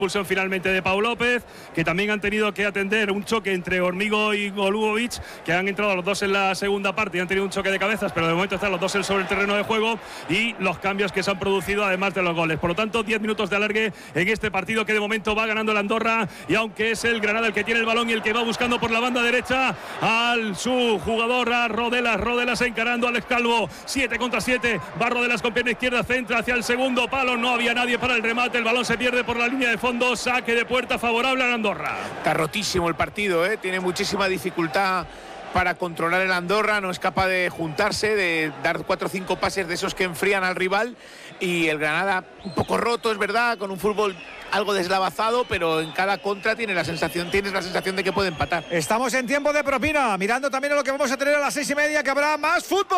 Expulsión finalmente de Pau López, que también han tenido que atender un choque entre Hormigo y Golubovic, que han entrado los dos en la segunda parte y han tenido un choque de cabezas, pero de momento están los dos sobre el terreno de juego, y los cambios que se han producido además de los goles. Por lo tanto, 10 minutos de alargue en este partido, que de momento va ganando el Andorra, y aunque es el Granada el que tiene el balón y el que va buscando por la banda derecha al su jugador, a Rodelas encarando a Alex Calvo, 7 contra 7, va Rodelas con pierna izquierda, centra hacia el segundo palo, no había nadie para el remate, el balón se pierde por la línea de fondo. Saque de puerta favorable a Andorra. Está rotísimo el partido, tiene muchísima dificultad para controlar el Andorra, no es capaz de juntarse, de dar 4 o 5 pases de esos que enfrían al rival, y el Granada un poco roto, es verdad, con un fútbol algo deslavazado, pero en cada contra tienes la sensación de que puede empatar. Estamos en tiempo de propina, mirando también a lo que vamos a tener a las 6:30, que habrá más fútbol.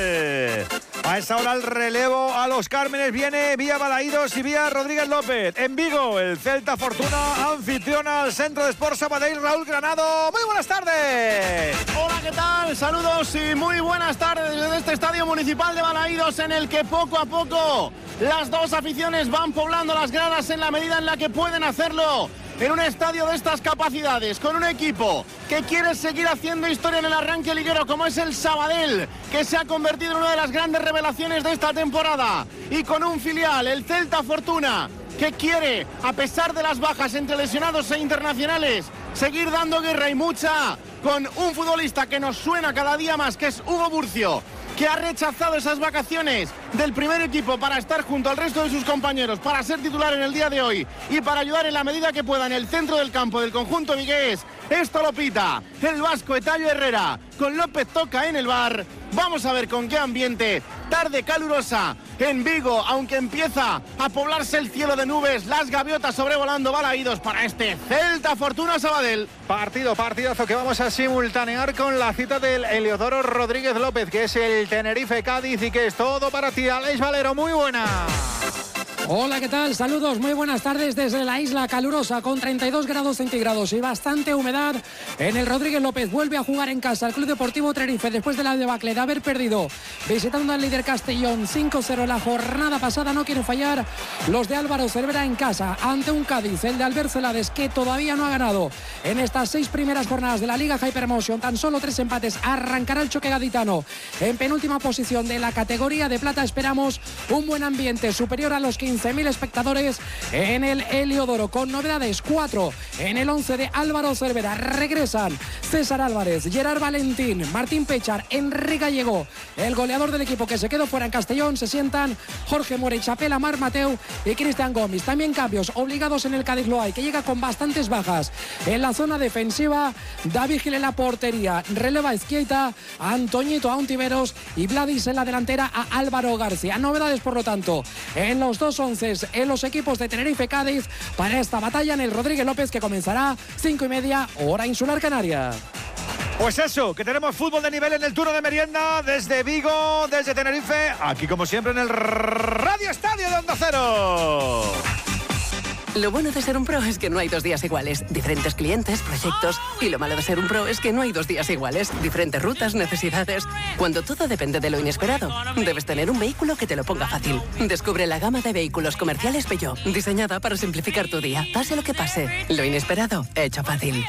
A esa hora el relevo a los Cármenes viene vía Balaídos y vía Rodríguez López. En Vigo, el Celta Fortuna anfitriona al Centro de Sport Sabadell, Raúl Granado. Muy buenas tardes. Hola, ¿qué tal? Saludos y muy buenas tardes desde este Estadio Municipal de Balaídos, en el que poco a poco las dos aficiones van poblando las gradas en la medida en la que pueden hacerlo. En un estadio de estas capacidades, con un equipo que quiere seguir haciendo historia en el arranque liguero, como es el Sabadell, que se ha convertido en una de las grandes revelaciones de esta temporada, y con un filial, el Celta Fortuna, que quiere, a pesar de las bajas entre lesionados e internacionales, seguir dando guerra, y mucha, con un futbolista que nos suena cada día más, que es Hugo Burcio, que ha rechazado esas vacaciones del primer equipo para estar junto al resto de sus compañeros, para ser titular en el día de hoy y para ayudar en la medida que pueda en el centro del campo del conjunto vigués. Esto lo pita el vasco Etallo Herrera, con López Toca en el bar. Vamos a ver con qué ambiente. Tarde calurosa en Vigo, aunque empieza a poblarse el cielo de nubes, las gaviotas sobrevolando Balaídos para este Celta Fortuna Sabadell. Partidazo que vamos a simultanear con la cita del Heliodoro Rodríguez López, que es el Tenerife Cádiz, y que es todo para ti, Aleix Valero. Muy buena. Hola, ¿qué tal? Saludos, muy buenas tardes desde la isla calurosa, con 32 grados centígrados y bastante humedad en el Rodríguez López. Vuelve a jugar en casa el Club Deportivo Tenerife después de la debacle de haber perdido visitando al líder Castellón 5-0 la jornada pasada. No quieren fallar los de Álvaro Cervera en casa ante un Cádiz, el de Albert Celades, que todavía no ha ganado en estas 6 primeras jornadas de la Liga Hypermotion. Tan solo 3 empates. Arrancará el choque gaditano en penúltima posición de la categoría de plata. Esperamos un buen ambiente superior a los 15.000 espectadores en el Heliodoro, con novedades: 4 en el 11 de Álvaro Cervera. Regresan César Álvarez, Gerard Valentín, Martín Pechar, Enrique Gallego, el goleador del equipo que se quedó fuera en Castellón. Se sientan Jorge More, Chapela, Mar Mateu y Cristian Gómez. También cambios obligados en el Cádiz Loay, que llega con bastantes bajas en la zona defensiva. David Gil en la portería, releva Izquierda, Antoñito Auntiveros y Vladis en la delantera a Álvaro García. Novedades, por lo tanto, en los dos onces en los equipos de Tenerife Cádiz para esta batalla en el Rodríguez López, que comenzará 5:30 hora insular canaria. Pues eso, que tenemos fútbol de nivel en el turno de merienda desde Vigo, desde Tenerife, aquí como siempre en el Radio Estadio de Onda Cero. Lo bueno de ser un pro es que no hay 2 días iguales. Diferentes clientes, proyectos. Y lo malo de ser un pro es que no hay 2 días iguales. Diferentes rutas, necesidades. Cuando todo depende de lo inesperado, debes tener un vehículo que te lo ponga fácil. Descubre la gama de vehículos comerciales Peugeot, diseñada para simplificar tu día. Pase lo que pase, lo inesperado, hecho fácil.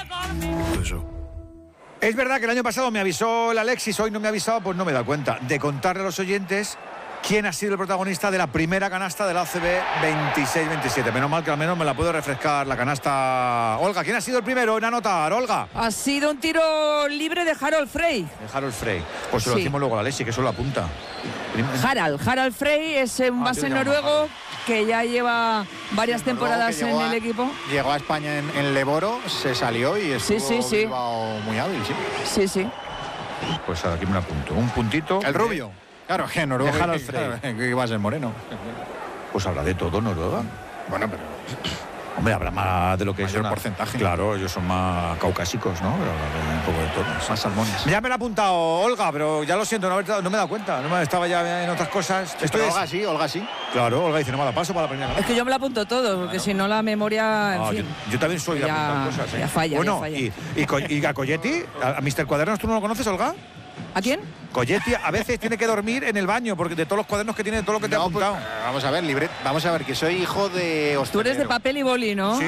Es verdad que el año pasado me avisó el Alexis, hoy no me ha avisado, pues no me da cuenta de contarle a los oyentes quién ha sido el protagonista de la primera canasta de la ACB 26-27. Menos mal que al menos me la puedo refrescar la canasta. Olga, ¿quién ha sido el primero en anotar, Olga? Ha sido un tiro libre de Harold Frey. De Harold Frey. Pues se lo decimos luego a Alexis, que eso lo apunta. Harald Frey es un base noruego que ya lleva varias temporadas en el equipo. Llegó a España en Leboro, se salió y estuvo muy hábil, sí. Pues aquí me lo apunto. Un puntito. El rubio. Claro, que Noruega. Que iba a ser moreno. Pues habla de todo, Noruega. Bueno, pero hombre, habrá más de lo que es el porcentaje. Claro, ellos son más caucásicos, ¿no? Pero un poco de todo. Más salmones. Ya me lo ha apuntado Olga, pero ya lo siento, no me he dado cuenta. Estaba ya en otras cosas. Olga sí. Claro, Olga dice, no me la paso para la primera. Es que yo me la apunto todo, porque si no la memoria. En fin, yo también soy de apuntar cosas. Ya falla. Bueno, y a Colletti, a Mr. Cuadernos, ¿tú no lo conoces, Olga? ¿A quién? Colletti a veces tiene que dormir en el baño porque de todos los cuadernos que tiene, de todo lo que te ha apuntado. Pues, vamos a ver, que soy hijo de hostelero. Tú eres de papel y boli, ¿no? Sí,